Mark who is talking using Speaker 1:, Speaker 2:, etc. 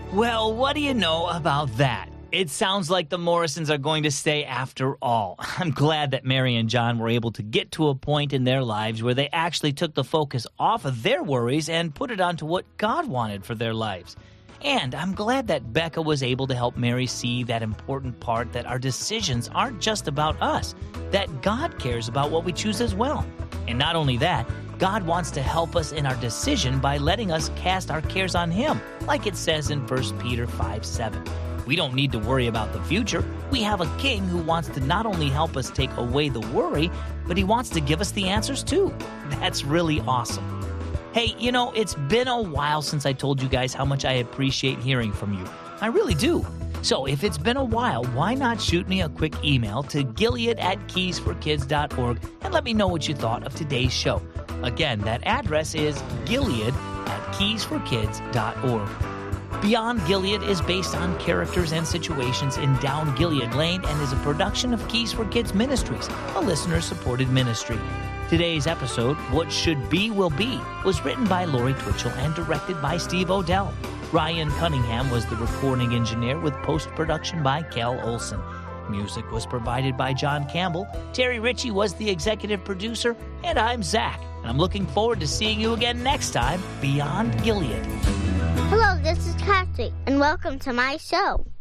Speaker 1: Well, what do you know about that? It sounds like the Morrisons are going to stay after all. I'm glad that Mary and John were able to get to a point in their lives where they actually took the focus off of their worries and put it onto what God wanted for their lives. And I'm glad that Becca was able to help Mary see that important part that our decisions aren't just about us, that God cares about what we choose as well. And not only that, God wants to help us in our decision by letting us cast our cares on Him, like it says in 1 Peter 5:7. We don't need to worry about the future. We have a King who wants to not only help us take away the worry, but He wants to give us the answers too. That's really awesome. Hey, it's been a while since I told you guys how much I appreciate hearing from you. I really do. So if it's been a while, why not shoot me a quick email to gilead@keysforkids.org and let me know what you thought of today's show. Again, that address is gilead@keysforkids.org. Beyond Gilead is based on characters and situations in Down Gilead Lane and is a production of Keys for Kids Ministries, a listener-supported ministry. Today's episode, What Should Be Will Be, was written by Lori Twitchell and directed by Steve Odell. Ryan Cunningham was the recording engineer with post-production by Kel Olson. Music was provided by John Campbell. Terry Ritchie was the executive producer, and I'm Zach. And I'm looking forward to seeing you again next time, Beyond Gilead.
Speaker 2: Hello, this is Kathy, and welcome to my show.